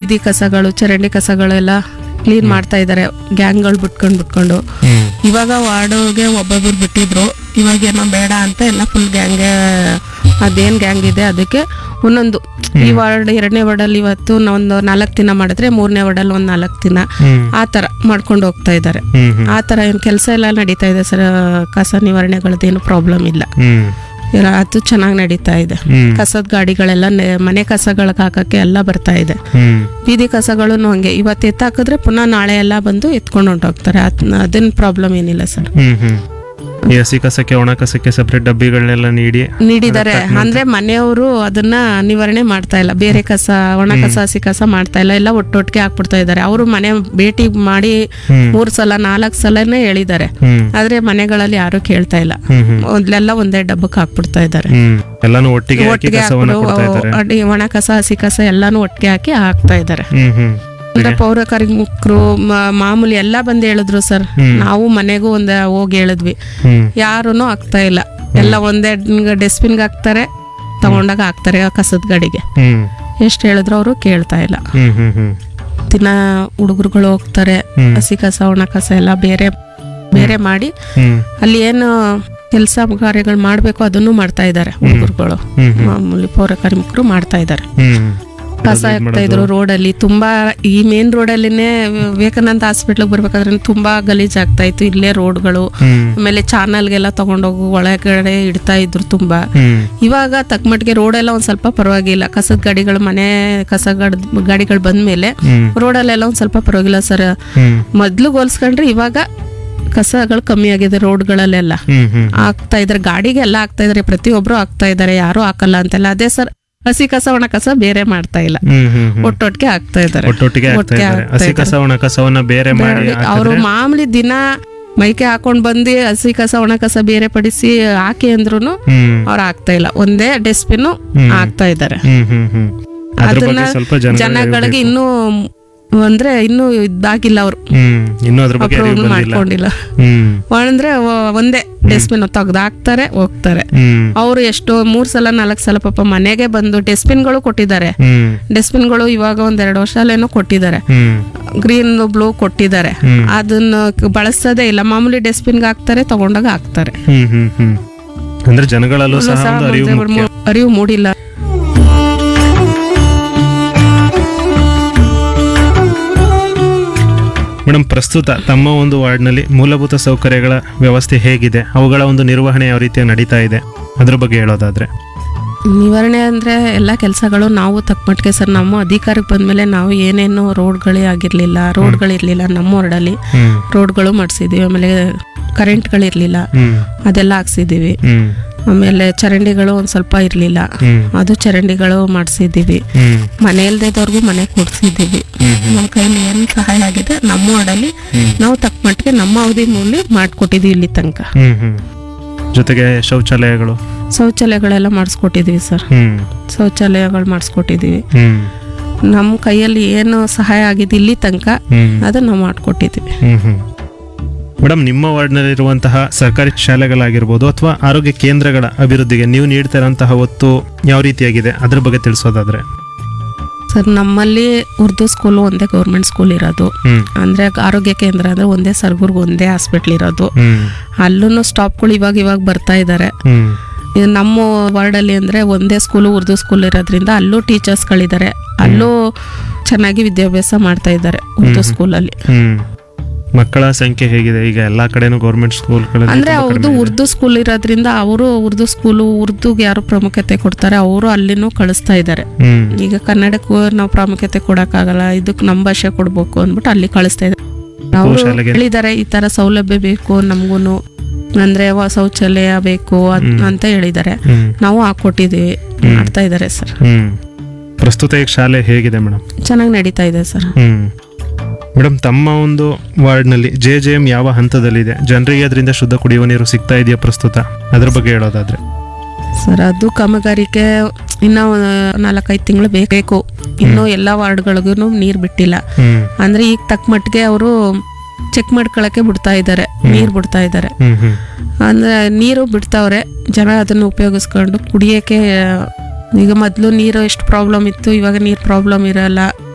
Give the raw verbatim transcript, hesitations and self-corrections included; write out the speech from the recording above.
ಬೀದಿ ಕಸಗಳು ಚರಂಡಿ ಕಸಗಳೆಲ್ಲ ಕ್ಲೀನ್ ಮಾಡ್ತಾ ಇದ್ದಾರೆ, ಗ್ಯಾಂಗ್ಗಳು ಬಿಟ್ಕೊಂಡು ಬಿಟ್ಕೊಂಡು. ಇವಾಗ ವಾರ್ಡ್ಗೆ ಒಬ್ಬೊಬ್ರು ಬಿಟ್ಟಿದ್ರು, ಇವಾಗ ಏನೋ ಬೇಡ ಅಂತ ಎಲ್ಲ ಫುಲ್ ಗ್ಯಾಂಗ್ಗೆ ಅದೇನ್ ಗ್ಯಾಂಗ್ ಇದೆ ಅದಕ್ಕೆ ಒಂದೊಂದು. ಈ ವಾರ್ಡ್ ಎರಡನೇ ವಾರ್ಡಲ್ಲಿ ಇವತ್ತು ಒಂದು ನಾಲ್ಕು ದಿನ ಮಾಡಿದ್ರೆ ಮೂರನೇ ವಾರ್ಡಲ್ಲಿ ಒಂದ್ ನಾಲ್ಕು ದಿನ ಆ ತರ ಮಾಡ್ಕೊಂಡು ಹೋಗ್ತಾ ಇದ್ದಾರೆ. ಆ ತರ ಏನ್ ಕೆಲಸ ಎಲ್ಲ ನಡೀತಾ ಇದೆ ಸರ್. ಕಸ ನಿವಾರಣೆಗಳದ್ದೇನು ಪ್ರಾಬ್ಲಮ್ ಇಲ್ಲ, ಅದು ಚೆನ್ನಾಗಿ ನಡೀತಾ ಇದೆ. ಕಸದ ಗಾಡಿಗಳೆಲ್ಲ ಮನೆ ಕಸಗಳಿಗೆ ಹಾಕಕ್ಕೆ ಎಲ್ಲ ಬರ್ತಾ ಇದೆ. ಬೀದಿ ಕಸಗಳು ಹಂಗೆ ಇವತ್ತು ಎತ್ತಾಕಿದ್ರೆ ಪುನಃ ನಾಳೆ ಎಲ್ಲ ಬಂದು ಎತ್ಕೊಂಡು ಹೊಂಟೋಗ್ತಾರೆ. ಅದನ್ನ ಪ್ರಾಬ್ಲಮ್ ಏನಿಲ್ಲ ಸರ್. ಈ ಹಸಿ ಕಸಕ್ಕೆ ಒಣ ಕಸಕ್ಕೆ ಸಪರೇಟ್ ಡಬ್ಬಿಗಳನ್ನೆಲ್ಲ ನೀಡಿ ನೀಡಿದ್ದಾರೆ. ಅಂದ್ರೆ ಮನೆಯವರು ಅದನ್ನ ನಿವಾರಣೆ ಮಾಡ್ತಾ ಇಲ್ಲ, ಬೇರೆ ಕಸ ಒಣ ಕಸ ಹಸಿ ಕಸ ಮಾಡ್ತಾ ಇಲ್ಲ, ಎಲ್ಲ ಒಟ್ಟೊಟ್ಟಿಗೆ ಹಾಕ್ಬಿಡ್ತಾ ಇದ್ದಾರೆ. ಅವರು ಮನೆ ಭೇಟಿ ಮಾಡಿ ಮೂರ್ ಸಲ ನಾಲ್ಕು ಸಲನೇ ಹೇಳಿದ್ದಾರೆ, ಆದ್ರೆ ಮನೆಗಳಲ್ಲಿ ಯಾರು ಕೇಳ್ತಾ ಇಲ್ಲ. ಮೊದ್ಲೆಲ್ಲ ಒಂದೇ ಡಬ್ಬಕ್ಕೆ ಹಾಕ್ಬಿಡ್ತಾ ಇದ್ದಾರೆ. ಒಟ್ಟಿಗೆ ಒಣ ಕಸ ಹಸಿ ಕಸ ಎಲ್ಲಾನು ಒಟ್ಟಿಗೆ ಹಾಕಿ ಹಾಕ್ತಾ ಇದ್ದಾರೆ. ಅಂದ್ರೆ ಪೌರ ಕಾರ್ಮಿಕರು ಮಾಮೂಲಿ ಎಲ್ಲ ಬಂದ್ ಹೇಳಿದ್ರು ಸರ್. ನಾವು ಮನೆಗೂ ಒಂದ ಹೋಗಿ ಹೇಳಿದ್ವಿ, ಯಾರುನು ಹಾಕ್ತಾ ಇಲ್ಲ. ಎಲ್ಲ ಒಂದೇ ಡಸ್ಟ್ಬಿನ್ಗೆ ಹಾಕ್ತಾರೆ, ತಗೊಂಡಾಗ ಹಾಕ್ತಾರೆ ಕಸದ ಗಾಡಿಗೆ. ಎಷ್ಟ್ ಹೇಳಿದ್ರು ಅವರು ಕೇಳ್ತಾ ಇಲ್ಲ. ದಿನ ಹುಡುಗರುಗಳು ಹೋಗ್ತಾರೆ, ಹಸಿ ಕಸ ಒಣ ಕಸ ಎಲ್ಲ ಬೇರೆ ಬೇರೆ ಮಾಡಿ ಅಲ್ಲಿ ಏನು ಕೆಲಸ ಕಾರ್ಯಗಳು ಮಾಡ್ಬೇಕು ಅದನ್ನು ಮಾಡ್ತಾ ಇದ್ದಾರೆ ಹುಡುಗರುಗಳು. ಮಾಮೂಲಿ ಪೌರ ಕಾರ್ಮಿಕರು ಮಾಡ್ತಾ ಇದ್ದಾರೆ. ಕಸ ಹಾಕ್ತಾ ಇದ್ರು ರೋಡಲ್ಲಿ. ತುಂಬಾ ಈ ಮೇನ್ ರೋಡಲ್ಲಿನೇ ವಿವೇಕಾನಂದ ಹಾಸ್ಪಿಟ್ಲ್ ಬರ್ಬೇಕಾದ್ರೆ ತುಂಬಾ ಗಲೀಜ್ ಆಗ್ತಾ ಇತ್ತು. ಇಲ್ಲೇ ರೋಡ್ಗಳು, ಆಮೇಲೆ ಚಾನಲ್ಗೆಲ್ಲ ತಗೊಂಡೋಗಿ ಒಳಗಡೆ ಇಡ್ತಾ ಇದ್ರು ತುಂಬಾ. ಇವಾಗ ತಕ್ಕಮಟ್ಟಿಗೆ ರೋಡ್ ಎಲ್ಲ ಒಂದ್ ಸ್ವಲ್ಪ ಪರವಾಗಿಲ್ಲ. ಕಸದ ಗಾಡಿಗಳು ಮನೆ ಕಸ ಗಾಡಿಗಳು ಬಂದ್ಮೇಲೆ ರೋಡಲ್ಲೆಲ್ಲ ಒಂದ್ ಸ್ವಲ್ಪ ಪರವಾಗಿಲ್ಲ ಸರ್. ಮೊದ್ಲು ಹೋಲ್ಸ್ಕೊಂಡ್ರೆ ಇವಾಗ ಕಸಗಳು ಕಮ್ಮಿ ಆಗಿದೆ ರೋಡ್ಗಳಲ್ಲೆಲ್ಲ. ಆಗ್ತಾ ಇದಾರೆ, ಗಾಡಿಗೆ ಎಲ್ಲ ಆಗ್ತಾ ಇದಾರೆ, ಪ್ರತಿಯೊಬ್ರು ಆಗ್ತಾ ಇದಾರೆ, ಯಾರು ಹಾಕಲ್ಲ ಅಂತೆಲ್ಲ. ಅದೇ ಸರ್ ಹಸಿ ಕಸ ಒಣ ಕಸ ಬೇರೆ ಮಾಡ್ತಾ ಇಲ್ಲ, ಒಟ್ಟೊಟ್ಟಿಗೆ ಆಗ್ತಾ ಇದಾರೆ. ಹಸಿ ಕಸ ಒಣ ಕಸವನ್ನ ಬೇರೆ ಮಾಡಿ ಅವರು ಮಾಮೂಲಿ ದಿನ ಮೈಕೆ ಹಾಕೊಂಡ್ ಬಂದು ಹಸಿ ಕಸ ಒಣ ಕಸ ಬೇರೆ ಪಡಿಸಿ ಹಾಕಿ ಅಂದ್ರುನು ಅವ್ರು ಆಗ್ತಾ ಇಲ್ಲ. ಒಂದೇ ಡಸ್ಟ್ಬಿನ್ ಹಾಕ್ತಾ ಇದಾರೆ. ಅದನ್ನ ಜನಗಳಿಗೆ ಇನ್ನೂ ಅಂದ್ರೆ ಇನ್ನು ಇದಾಗಿಲ್ಲ, ಅವರು ಮಾಡ್ಕೊಂಡಿಲ್ಲ. ಅಂದ್ರೆ ಒಂದೇ ಡಸ್ಟ್ಬಿನ್ ತೆಗ್ದು ಹಾಕ್ತಾರೆ ಹೋಗ್ತಾರೆ. ಅವರು ಎಷ್ಟೋ ಮೂರ್ ಸಲ ನಾಲ್ಕು ಸಲ ಪಾಪ ಮನೆಗೆ ಬಂದು ಡಸ್ಟ್ಬಿನ್ ಗಳು ಕೊಟ್ಟಿದ್ದಾರೆ. ಡಸ್ಟ್ಬಿನ್ ಗಳು ಇವಾಗ ಒಂದ್ ಎರಡು ವರ್ಷ ಅಲ್ಲೇನೋ ಕೊಟ್ಟಿದ್ದಾರೆ, ಗ್ರೀನ್ ಬ್ಲೂ ಕೊಟ್ಟಿದ್ದಾರೆ. ಅದನ್ನ ಬಳಸೋದೇ ಇಲ್ಲ, ಮಾಮೂಲಿ ಡಸ್ಟ್ಬಿನ್ಗೆ ಹಾಕ್ತಾರೆ, ತಗೊಂಡಾಗ ಹಾಕ್ತಾರೆ. ಅಂದ್ರೆ ಜನಗಳಲ್ಲೂ ಸಹ ಅರಿವು ಮೂಡಿಲ್ಲ. ಮೇಡಮ್, ಪ್ರಸ್ತುತ ತಮ್ಮ ಒಂದು ವಾರ್ಡ್ನಲ್ಲಿ ಮೂಲಭೂತ ಸೌಕರ್ಯಗಳ ವ್ಯವಸ್ಥೆ ಹೇಗಿದೆ, ಅವುಗಳ ಒಂದು ನಿರ್ವಹಣೆ ಯಾವ ರೀತಿ ನಡೀತಾ ಇದೆ, ಅದ್ರ ಬಗ್ಗೆ ಹೇಳೋದಾದ್ರೆ? ನಿವಾರಣೆ ಅಂದ್ರೆ ಎಲ್ಲ ಕೆಲಸಗಳು ನಾವು ತಕ್ಕಮಟ್ಟಿಗೆ ಸರ್. ನಮ್ಮ ಅಧಿಕಾರಕ್ಕೆ ಬಂದ್ಮೇಲೆ ನಾವು ಏನೇನು ರೋಡ್ಗಳೇ ಆಗಿರ್ಲಿಲ್ಲ, ರೋಡ್ಗಳಿರ್ಲಿಲ್ಲ ನಮ್ಮ ವಾರ್ಡಲ್ಲಿ. ರೋಡ್ಗಳು ಮಾಡಿಸಿದೀವಿ, ಆಮೇಲೆ ಕರೆಂಟ್ಗಳಿರ್ಲಿಲ್ಲ, ಅದೆಲ್ಲ ಹಾಕ್ಸಿದೀವಿ. ಆಮೇಲೆ ಚರಂಡಿಗಳು ಒಂದ್ ಸ್ವಲ್ಪ ಇರ್ಲಿಲ್ಲ, ಅದು ಚರಂಡಿಗಳು ಮಾಡ್ಸಿದೀವಿ. ಮನೆ ಇಲ್ದೇದವ್ರಿಗೂ ಮನೆ ಕೊಡ್ಸಿದೀವಿ. ನಮ್ಮ ಕೈಲಿ ಏನ್ ಸಹಾಯ ಆಗಿದೆ ನಮ್ಮ ವಾರ್ಡಲ್ಲಿ ನಾವು ತಕ್ಕ ಮಟ್ಟಿಗೆ ನಮ್ಮ ಅವಧಿ ಮೂಲ ಮಾಡ್ಕೊಟ್ಟಿದ್ವಿ ಇಲ್ಲಿ ತನಕ. ಜೊತೆಗೆ ಶೌಚಾಲಯಗಳು ಶೌಚಾಲಯಗಳೆಲ್ಲ ಮಾಡಿಸ್ಕೊಟ್ಟಿದೀವಿ ಸರ್. ಶೌಚಾಲಯಗಳು ಮಾಡಿಸ್ಕೊಟ್ಟಿದೀವಿ. ನಮ್ಮ ಕೈಯಲ್ಲಿ ಏನು ಸಹಾಯ ಆಗಿದೆ ಇಲ್ಲಿ ತನಕ ಅದನ್ನ ನಾವು ಮಾಡ್ಕೊಟ್ಟಿದೀವಿ. ಮೇಡಮ್, ನಿಮ್ಮ ವಾರ್ಡ್ನಲ್ಲಿರುವಂತಹ ಸರ್ಕಾರಿ ಶಾಲೆಗಳಾಗಿರ್ಬೋದು ಅಥವಾ ಆರೋಗ್ಯ ಕೇಂದ್ರಗಳ ಅಭಿವೃದ್ಧಿಗೆ ನೀವು ನೀಡ್ತಾ ಇರುವಂತಹ ಒತ್ತು ಯಾವ ರೀತಿಯಾಗಿದೆ, ಅದ್ರ ಬಗ್ಗೆ ತಿಳಿಸೋದಾದ್ರೆ? ಸರ್, ನಮ್ಮಲ್ಲಿ ಉರ್ದು ಸ್ಕೂಲ್ ಒಂದೇ ಗೌರ್ಮೆಂಟ್ ಸ್ಕೂಲ್ ಇರೋದು. ಅಂದ್ರೆ ಆರೋಗ್ಯ ಕೇಂದ್ರ ಅಂದ್ರೆ ಒಂದೇ ಸರ್ಗೂರ್ಗ್ ಒಂದೇ ಹಾಸ್ಪಿಟ್ಲ್ ಇರೋದು. ಅಲ್ಲೂ ಸ್ಟಾಪ್ಗಳು ಇವಾಗ ಇವಾಗ ಬರ್ತಾ ಇದ್ದಾರೆ. ನಮ್ಮ ವಾರ್ಡ್ ಅಲ್ಲಿ ಅಂದ್ರೆ ಒಂದೇ ಸ್ಕೂಲು ಉರ್ದು ಸ್ಕೂಲ್ ಇರೋದ್ರಿಂದ ಅಲ್ಲೂ ಟೀಚರ್ಸ್ ಗಳಿದ್ದಾರೆ, ಅಲ್ಲೂ ಚೆನ್ನಾಗಿ ವಿದ್ಯಾಭ್ಯಾಸ ಮಾಡ್ತಾ ಇದ್ದಾರೆ ಉರ್ದು ಸ್ಕೂಲಲ್ಲಿ. ಮಕ್ಕಳ ಸಂಖ್ಯೆ ಹೇಗಿದೆ ಈಗ ಎಲ್ಲಾ ಕಡೆನೂ ಗೌರ್ಮೆಂಟ್ ಸ್ಕೂಲ್? ಅಂದ್ರೆ ಅವ್ರದ್ದು ಉರ್ದು ಸ್ಕೂಲ್ ಇರೋದ್ರಿಂದ ಅವರು ಉರ್ದು ಸ್ಕೂಲು ಉರ್ದುಗೆ ಯಾರು ಪ್ರಾಮುಖ್ಯತೆ ಕೊಡ್ತಾರೆ ಅವರು ಅಲ್ಲಿನೂ ಕಳಿಸ್ತಾ ಇದ್ದಾರೆ. ಈಗ ಕನ್ನಡಕ್ಕೂ ನಾವು ಪ್ರಾಮುಖ್ಯತೆ ಕೊಡಕ್ಕಾಗಲ್ಲ, ಇದಕ್ಕೆ ನಮ್ಮ ಭಾಷೆ ಕೊಡ್ಬೇಕು ಅಂದ್ಬಿಟ್ಟು ಅಲ್ಲಿ ಕಳಿಸ್ತಾ ಇದ್ದಾರೆ. ಅವರು ಹೇಳಿದ್ದಾರೆ ಈ ತರ ಸೌಲಭ್ಯ ಬೇಕು ನಮ್ಗೂನು, ಅಂದ್ರೆ ಶೌಚಾಲಯ ಬೇಕು ಅಂತ ಹೇಳಿದ್ದಾರೆ. ನಾವು ಹಾಕೊಟ್ಟಿದೀವಿ, ಮಾಡ್ತಾ ಇದ್ದಾರೆ ಸರ್. ಪ್ರಸ್ತುತ ಈಗ ಶಾಲೆ ಹೇಗಿದೆ ಮೇಡಮ್? ಚೆನ್ನಾಗಿ ನಡೀತಾ ಇದೆ ಸರ್. ಮೇಡಮ್, ತಮ್ಮ ಒಂದು ವಾರ್ಡ್ನಲ್ಲಿ ಜೆ ಜೆ ಎಂ ಯಾವ ಹಂತದಲ್ಲಿದೆ? ಜನರಿಗೆ ಅದರಿಂದ ಶುದ್ಧ ಕುಡಿಯುವ ನೀರು ಸಿಗ್ತಾ ಇದೆಯಾ ಪ್ರಸ್ತುತ? ಅದ್ರ ಬಗ್ಗೆ ಹೇಳೋದಾದ್ರೆ? ಸರ್, ಅದು ಕಾಮಗಾರಿಕೆ ಇನ್ನ ನಾಲ್ಕೈದು ತಿಂಗಳು ಬೇಕು. ಇನ್ನು ಎಲ್ಲಾ ವಾರ್ಡ್ಗಳಿಗೂ ನೀರ್ ಬಿಟ್ಟಿಲ್ಲ. ಅಂದ್ರೆ ಈಗ ತಕ್ಕ ಮಟ್ಟಿಗೆ ಅವರು ಚೆಕ್ ಮಾಡ್ಕೊಳಕ್ಕೆ ಬಿಡ್ತಾ ಇದ್ದಾರೆ, ನೀರ್ ಬಿಡ್ತಾ ಇದ್ದಾರೆ. ಅಂದ್ರೆ ನೀರು ಬಿಡ್ತಾವ್ರೆ, ಜನ ಅದನ್ನ ಉಪಯೋಗಿಸ್ಕೊಂಡು ಕುಡಿಯಕ್ಕೆ. ಈಗ ಮೊದ್ಲು ನೀರು ಎಷ್ಟು ಪ್ರಾಬ್ಲಮ್ ಇತ್ತು, ಇವಾಗ ನೀರ್ ಪ್ರಾಬ್ಲಮ್ ಇರಲ್ಲ.